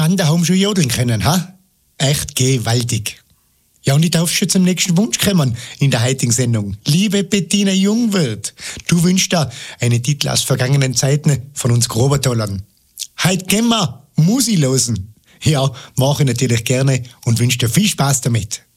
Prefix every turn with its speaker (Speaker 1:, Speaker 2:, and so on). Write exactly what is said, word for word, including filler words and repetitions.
Speaker 1: Mann daheim schon jodeln können, ha? Echt gewaltig. Ja, und ich darf schon zum nächsten Wunsch kommen in der heutigen Sendung. Liebe Bettina Jungwirth, du wünschst dir einen Titel aus vergangenen Zeiten von uns Grobertollern. Heute gehen wir Musi losen. Ja, mache ich natürlich gerne und wünsche dir viel Spaß damit.